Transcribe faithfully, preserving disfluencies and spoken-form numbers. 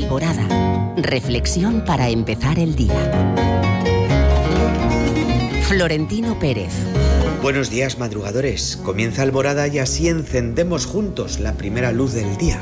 Alborada. Reflexión para empezar el día. Florentino Pérez. Buenos días, madrugadores. Comienza Alborada y así encendemos juntos la primera luz del día.